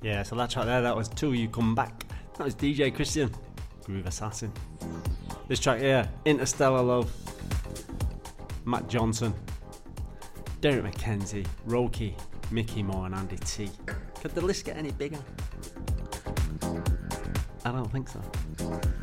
Yeah, so that track there, that was Till You Come Back. That was DJ Christian, Groove Assassin. This track here, Interstellar Love, Matt Johnson, Derek McKenzie, Roki, Mickey Moore and Andy T. Could the list get any bigger? I don't think so.